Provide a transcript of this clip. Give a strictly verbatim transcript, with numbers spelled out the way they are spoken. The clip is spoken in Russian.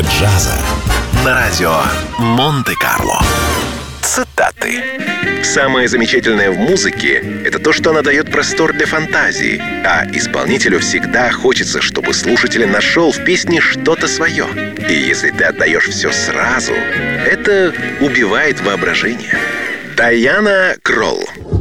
Для джаза на радио Монте-Карло. Цитаты. Самое замечательное в музыке — это то, что она дает простор для фантазии, а исполнителю всегда хочется, чтобы слушатель нашел в песне что-то свое. И если ты отдаешь все сразу, это убивает воображение. Дайана Кролл.